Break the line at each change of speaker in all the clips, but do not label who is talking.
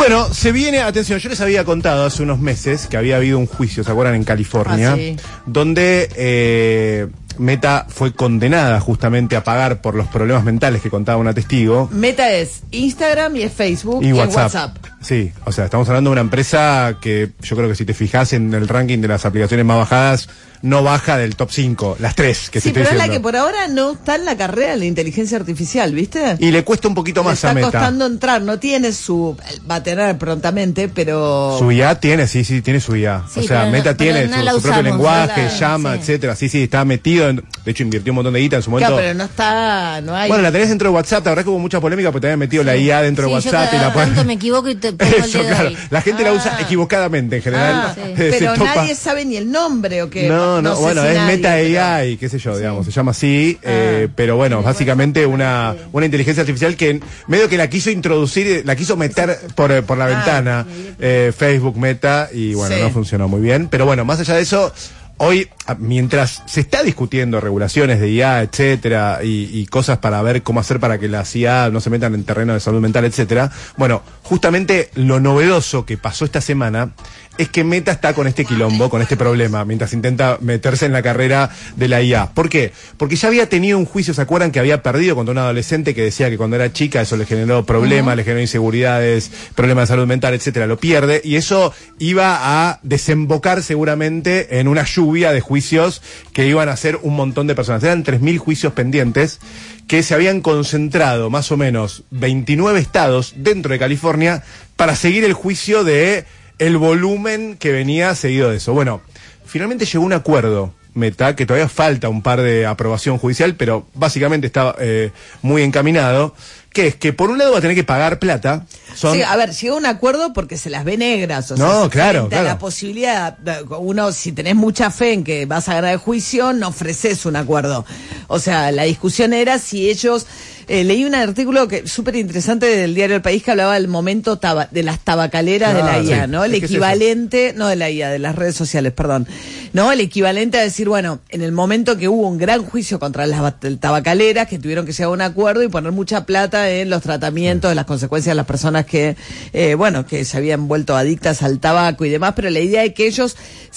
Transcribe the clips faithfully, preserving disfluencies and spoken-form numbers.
Bueno, se viene, atención, yo les había contado hace unos meses que había habido un juicio, ¿se acuerdan? En California,
ah, sí.
donde eh, Meta fue condenada justamente a pagar por los problemas mentales que contaba una testigo.
Meta es Instagram y es Facebook
y,
y
WhatsApp.
WhatsApp.
Sí, o sea, estamos hablando de una empresa que yo creo que si te fijas en el ranking de las aplicaciones más bajadas, no baja del top cinco, las tres que
sí,
se
pero
estoy
es
diciendo.
la que por ahora no está en la carrera de la inteligencia artificial, ¿viste?
Y le cuesta un poquito más
le
a Meta.
está costando entrar, no tiene su... va a tener prontamente, pero...
Su I A tiene, sí, sí, tiene su I A.
Sí,
o sea,
pero
Meta
no,
tiene
no
su,
la
su propio
usamos,
lenguaje,
no la-
llama,
sí.
etcétera. Sí, sí, está metido en... De hecho, invirtió un montón de guita en su momento.
Claro, pero no está... no hay...
Bueno, la tenés dentro de WhatsApp, la verdad que hubo mucha polémica porque te habían metido
Sí.
la I A dentro
Sí,
de
yo
WhatsApp y
cada
la ponen-
tanto me equivoco y te pongo el
Eso,
dedo
claro.
ahí.
La gente la
Ah.
usa equivocadamente en general.
Ah,
sí.
Eh, se
pero
topa.
nadie sabe ni el nombre o qué.
No, no,
sé
bueno,
si
es
nadie,
Meta
pero-
A I, qué sé yo, digamos, se llama así, eh,
Ah.
pero bueno, básicamente una, una inteligencia artificial que medio que la quiso introducir, la quiso meter por, por la
Ah.
ventana, eh, Facebook, Meta, y bueno,
Sí.
no funcionó muy bien. Pero bueno, más allá de eso, hoy, a- mientras se está discutiendo regulaciones de I A, etcétera, y, y cosas para ver cómo hacer para que las I A no se metan en terreno de salud mental, etcétera, bueno, justamente lo novedoso que pasó esta semana es que Meta está con este quilombo, con este problema, mientras intenta meterse en la carrera de la I A. ¿Por qué? Porque ya había tenido un juicio, ¿se acuerdan? Que había perdido contra un adolescente que decía que cuando era chica eso le generó problemas, uh-huh. le generó inseguridades, problemas de salud mental, etcétera, lo pierde, y eso iba a desembocar seguramente en una lluvia de juicios que iban a hacer un montón de personas. Eran tres mil juicios pendientes que se habían concentrado más o menos veintinueve estados dentro de California para seguir el juicio de el volumen que venía seguido de eso. Bueno, finalmente llegó un acuerdo, Meta, que todavía falta un par de aprobación judicial, pero básicamente está eh, muy encaminado, que es que por un lado va a tener que pagar plata. Son...
Sí, a ver, llegó a un acuerdo porque se las ve negras. O
no,
sea,
claro,
frente
claro.
a la posibilidad, uno, si tenés mucha fe en que vas a ganar el juicio, no ofreces un acuerdo. O sea, la discusión era si ellos... Eh, leí un artículo que súper interesante del diario El País que hablaba del momento taba, de las tabacaleras
claro,
de la I A,
sí.
¿no? El
es
equivalente, es no de la I A, de las redes sociales, perdón. ¿No? El equivalente a decir, bueno, en el momento que hubo un gran juicio contra las tabacaleras, que tuvieron que llegar a un acuerdo y poner mucha plata en los tratamientos, en las consecuencias de las personas que, eh, bueno, que se habían vuelto adictas al tabaco y demás, pero la idea es que ellos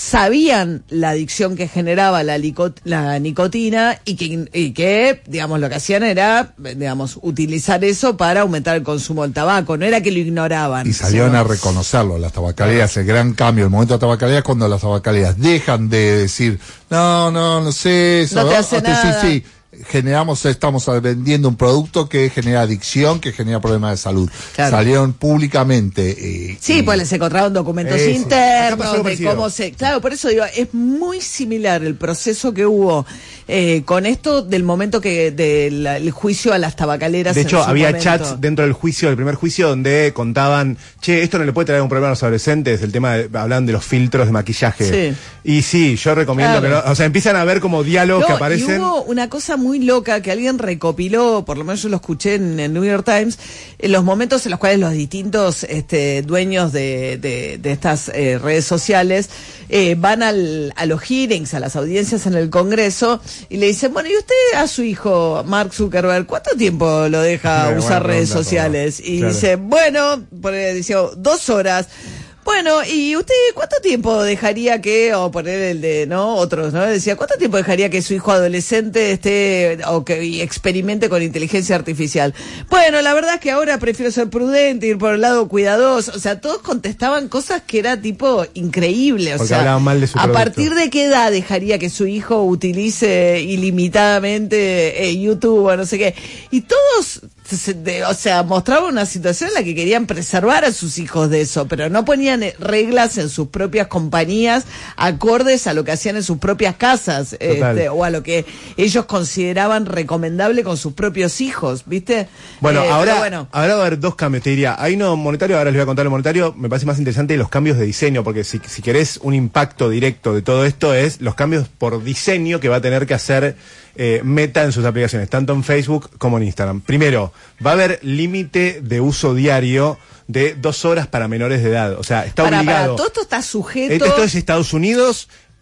sabían la adicción que generaba la, licot la nicotina y que, y que, digamos, lo que hacían era, digamos, utilizar eso para aumentar el consumo del tabaco, no era que lo ignoraban.
Y salieron
sino...
a reconocerlo, las tabacaleras, el gran cambio, el momento de tabacaleras, cuando las tabacaleras dejan de decir, no, no, no sé, eso,
no te hace
hasta
nada.
sí, sí. Generamos, estamos vendiendo un producto que genera adicción, que genera problemas de salud.
Claro.
Salieron públicamente. Eh,
sí,
y...
pues les encontraron documentos
eh,
internos
sí.
de cómo se... Claro, por eso digo, es muy similar el proceso que hubo eh, con esto del momento que del el juicio a las tabacaleras.
De hecho,
en su
había
momento.
chats dentro del juicio, del primer juicio, donde contaban, che, esto no le puede traer un problema a los adolescentes, el tema, de, hablan de los filtros de maquillaje.
Sí.
Y sí, yo recomiendo
Claro.
que no, o sea, empiezan a ver como diálogos
No,
que aparecen.
Y hubo una cosa muy loca que alguien recopiló, por lo menos yo lo escuché en el New York Times, en los momentos en los cuales los distintos este, dueños de, de, de estas eh, redes sociales eh, van al, a los hearings, a las audiencias en el Congreso, y le dicen, bueno, ¿y usted a su hijo, Mark Zuckerberg, cuánto tiempo lo deja
Bueno,
usar
buena
redes
pregunta,
sociales? Y
claro.
dice, bueno, por- dice, dos horas. Bueno, ¿y usted cuánto tiempo dejaría que, o poner el de, ¿no? Otros, ¿no? Decía, ¿cuánto tiempo dejaría que su hijo adolescente esté, o que y experimente con inteligencia artificial? Bueno, la verdad es que ahora prefiero ser prudente, ir por el lado cuidadoso. O sea, todos contestaban cosas que era tipo increíble. O
Porque
sea,
hablaban mal de su
¿a
producto?
partir de qué edad dejaría que su hijo utilice ilimitadamente eh, YouTube o no sé qué? Y todos... Se, de, o sea, mostraba una situación en la que querían preservar a sus hijos de eso, pero no ponían eh, reglas en sus propias compañías acordes a lo que hacían en sus propias casas, este, o a lo que ellos consideraban recomendable con sus propios hijos, ¿viste?
Bueno,
eh,
ahora,
bueno.
ahora va a haber dos cambios, te diría. Hay uno monetario, ahora les voy a contar lo monetario. Me parece más interesante los cambios de diseño, porque si, si querés un impacto directo de todo esto es los cambios por diseño que va a tener que hacer eh, Meta en sus aplicaciones, tanto en Facebook como en Instagram. Primero, va a haber límite de uso diario de dos horas para menores de edad. O sea, está
Para,
obligado.
para, todo esto está sujeto...
Esto es Estados Unidos.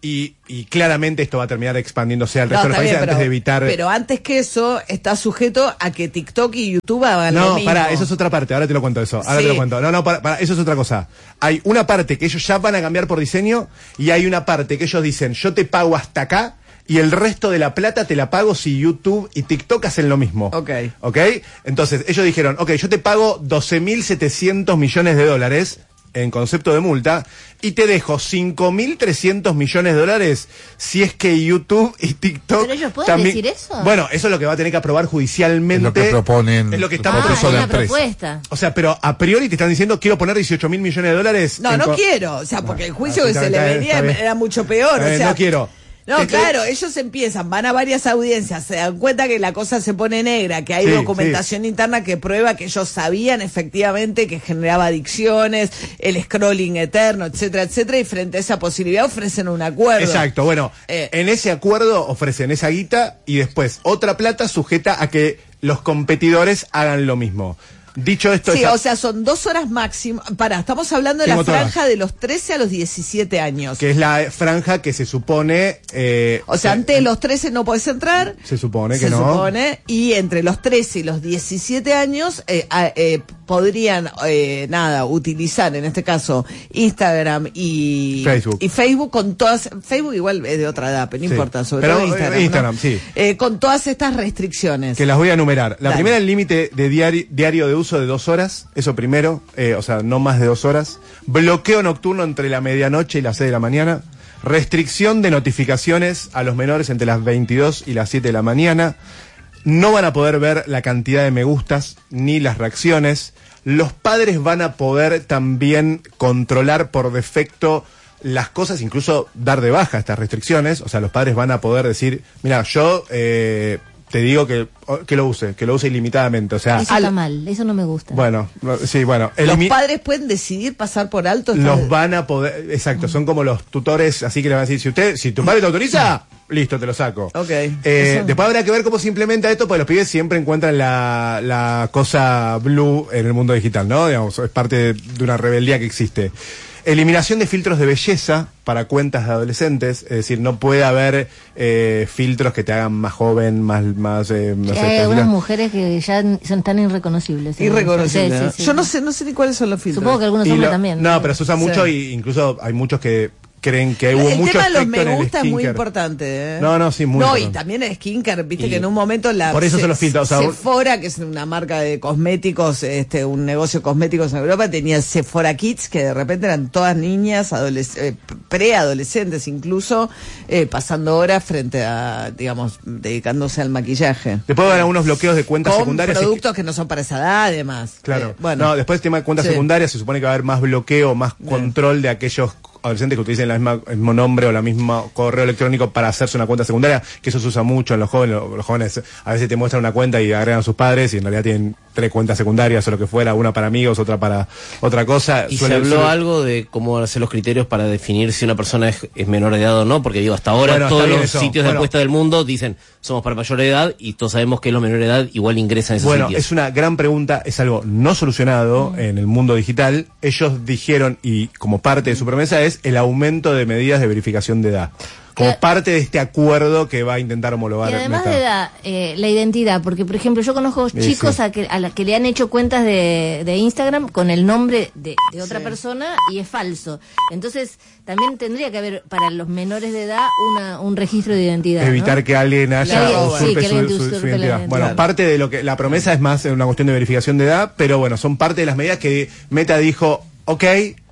Y, y claramente esto va a terminar expandiéndose al resto
No,
de los
está
países
bien,
antes
pero-
de evitar...
Pero antes que eso, está sujeto a que TikTok y YouTube hagan lo
No,
mismo.
pará, eso es otra parte, ahora te lo cuento eso, ahora
Sí.
te lo cuento. No, no, pará, pará, eso es otra cosa. Hay una parte que ellos ya van a cambiar por diseño y hay una parte que ellos dicen, yo te pago hasta acá y el resto de la plata te la pago si YouTube y TikTok hacen lo mismo.
Ok.
¿Ok? Entonces, ellos dijeron, ok, yo te pago doce mil setecientos millones de dólares en concepto de multa y te dejo cinco mil trescientos millones de dólares si es que YouTube y TikTok
¿Pero ellos pueden
también...
decir eso?
Bueno, eso es lo que va a tener que aprobar judicialmente.
Es lo que proponen
Es lo que
el
estamos
Ah,
Congreso
es
de la
una
empresa.
propuesta.
O sea, pero a priori te están diciendo quiero poner dieciocho mil millones de dólares.
No,
en
no
co-
quiero. O sea, porque el juicio
Ah,
que
sí,
se
está
le
bien,
venía
está bien.
era mucho peor.
Eh,
o sea,
no quiero.
No,
Este-
claro, ellos empiezan, van a varias audiencias, se dan cuenta que la cosa se pone negra, que hay
Sí,
documentación interna que prueba que ellos sabían efectivamente que generaba adicciones, el scrolling eterno, etcétera, etcétera, y frente a esa posibilidad ofrecen un acuerdo.
Exacto, bueno,
Eh.
en ese acuerdo ofrecen esa guita y después otra plata sujeta a que los competidores hagan lo mismo. Dicho esto,
Sí,
esa-
o sea, son dos horas máximo. Pará, estamos hablando de
Tengo
la
todas.
franja de los trece a los diecisiete años.
que es la franja que se supone... eh,
O sea,
eh,
antes de los trece no podés entrar.
Se supone que
se
no.
supone, y entre los trece y los diecisiete años eh, a- eh, podrían, eh, nada, utilizar, en este caso, Instagram y
Facebook.
y Facebook con todas, Facebook igual es de otra edad, pero no
Sí.
importa, sobre
Pero,
todo
eh,
Instagram. ¿no?
Instagram, sí.
Eh, con todas estas restricciones.
Que las voy a enumerar. La
Dale.
primera, el límite de diario, diario de uso de dos horas. Eso primero. eh, o sea, no más de dos horas. Bloqueo nocturno entre la medianoche y las seis de la mañana. Restricción de notificaciones a los menores entre las veintidós y las siete de la mañana. No van a poder ver la cantidad de me gustas ni las reacciones. Los padres van a poder también controlar por defecto las cosas, incluso dar de baja estas restricciones. O sea, los padres van a poder decir, mira, yo eh, te digo que, que lo use, que lo use ilimitadamente. O sea,
Eso está mal, eso no me gusta.
bueno, no, sí, bueno.
Los
elimi-
padres pueden decidir pasar por alto estas-
los van a poder, exacto, son como los tutores, así que le van a decir, si usted, si tu padre te autoriza, listo, te lo saco.
Ok.
Eh,
Eso-
después habrá que ver cómo se implementa esto, porque los pibes siempre encuentran la, la cosa blue en el mundo digital, ¿no? Digamos, es parte de, de una rebeldía que existe. Eliminación de filtros de belleza para cuentas de adolescentes, es decir, no puede haber eh, filtros que te hagan más joven, más, más, eh, no
Sí,
sé,
hay
te-
algunas mujeres que ya n- son tan irreconocibles. ¿eh?
Irreconocibles,
Sí,
¿no?
sí, sí.
Yo no sé, no sé ni cuáles son los filtros.
Supongo que algunos
y
hombres
lo-
también.
No, pero se usa mucho
Sí.
y incluso hay muchos que creen que hubo
el
mucho
tema de los
efecto en
me
el
gusta es muy
skincare.
importante. ¿eh?
No, no, sí, muy
No,
importante.
y también el skincare, viste
Y
que en un momento la
por eso son los filtros, o sea,
Sephora, que es una marca de cosméticos, este, un negocio de cosméticos en Europa, tenía Sephora Kids, que de repente eran todas niñas, adoles- eh, preadolescentes incluso, eh, pasando horas frente a, digamos, dedicándose al maquillaje.
Después van algunos bloqueos de cuentas
Con
secundarias. y-
productos que no son para esa edad, además.
Claro.
Eh, bueno.
No, después el tema de cuentas
Sí.
secundarias, se supone que va a haber más bloqueo, más control de aquellos adolescentes que utilicen la misma, el mismo nombre o la misma correo electrónico para hacerse una cuenta secundaria, que eso se usa mucho en los jóvenes. Los jóvenes a veces te muestran una cuenta y agregan a sus padres y en realidad tienen tres cuentas secundarias o lo que fuera, una para amigos, otra para otra cosa.
Y
Suele-
se habló
suele-
algo de cómo hacer los criterios para definir si una persona es, es menor de edad o no, porque digo, hasta ahora
Bueno,
todos
está bien
los
eso.
sitios
Bueno.
de apuesta del mundo dicen somos para mayor de edad y todos sabemos que los menores de edad igual ingresan a esos
Bueno,
sitios.
es una gran pregunta, es algo no solucionado en el mundo digital. Ellos dijeron, y como parte de su promesa, es el aumento de medidas de verificación de edad. Como
Que-
parte de este acuerdo que va a intentar homologar.
Y además
Meta.
de la, eh, la identidad, porque por ejemplo yo conozco
Sí,
chicos
sí.
A, que, a la que le han hecho cuentas de, de Instagram con el nombre de, de otra
Sí.
persona y es falso. Entonces también tendría que haber para los menores de edad una, un registro de identidad.
Evitar
¿no?
que alguien haya
Claro,
usurpe
sí, que
su,
alguien te
su- su
usurpe la
identidad.
identidad.
Bueno,
Claro.
parte de lo que la promesa es más una cuestión de verificación de edad, pero bueno, son parte de las medidas que Meta dijo, ok,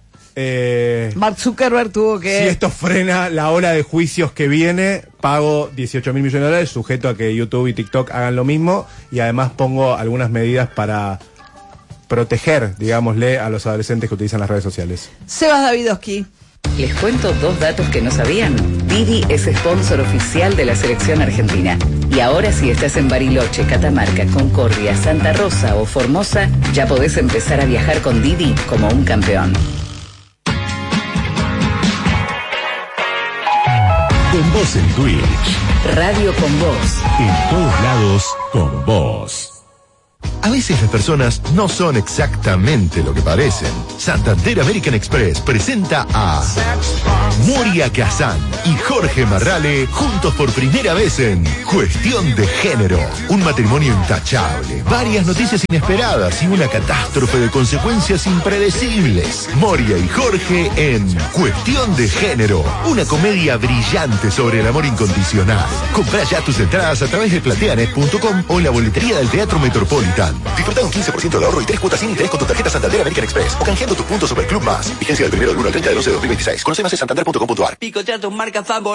eh,
Mark Zuckerberg tuvo que...
si esto frena la ola de juicios que viene, pago dieciocho mil millones de dólares, sujeto a que YouTube y TikTok hagan lo mismo, y además pongo algunas medidas para proteger, digámosle, a los adolescentes que utilizan las redes sociales.
Sebas Davidovsky.
Les cuento dos datos que no sabían. Didi es sponsor oficial de la selección argentina. Y ahora si estás en Bariloche, Catamarca, Concordia, Santa Rosa o Formosa, ya podés empezar a viajar con Didi como un campeón.
Con vos en Twitch.
Radio con vos.
En todos lados, con vos. A veces las personas no son exactamente lo que parecen. Santander American Express presenta a Moria Kazan y Jorge Marrale juntos por primera vez en Cuestión de Género. Un matrimonio intachable, varias noticias inesperadas y una catástrofe de consecuencias impredecibles. Moria y Jorge en Cuestión de Género, una comedia brillante sobre el amor incondicional. Comprá ya tus entradas a través de plateanet punto com o en la boletería del Teatro Metropolitan. Disfruta un quince por ciento de ahorro y tres cuotas sin interés con tu tarjeta Santander American Express o canjeando tus puntos Superclub Más. Vigencia del primero del uno al treinta de doce de dos mil veintiséis. Conoce más en santander punto com punto a r.
Picotea tus marcas favoritas.